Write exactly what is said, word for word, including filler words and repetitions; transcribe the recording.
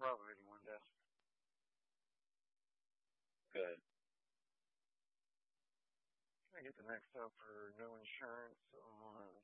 Bravo eighty-one desk. Good. Can I get the next up for no insurance on